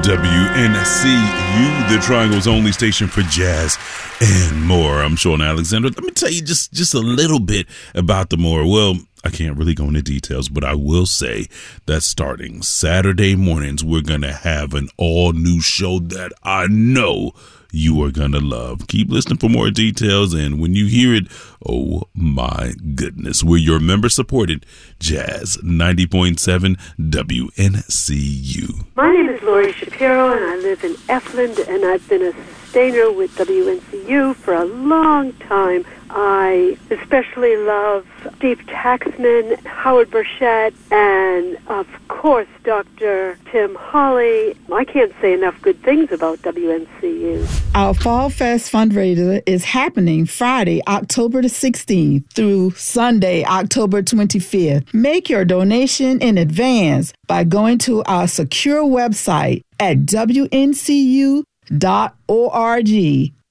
WNCU, the Triangle's only station for jazz and more. I'm Sean Alexander. Let me tell you just a little bit about the more. Well, I can't really go into details, but I will say that starting Saturday mornings, we're going to have an all-new show that I know you are going to love. Keep listening for more details, and when you hear it, oh my goodness, we're your member-supported Jazz 90.7 WNCU. My name is Lori Shapiro, and I live in Efland, and I've been a sustainer with WNCU for a long time. I especially love Steve Taxman, Howard Burchett, and of course Dr. Tim Hawley. I can't say enough good things about WNCU. Our Fall Fest fundraiser is happening Friday, October the 16th through Sunday, October 25th. Make your donation in advance by going to our secure website at WNCU.org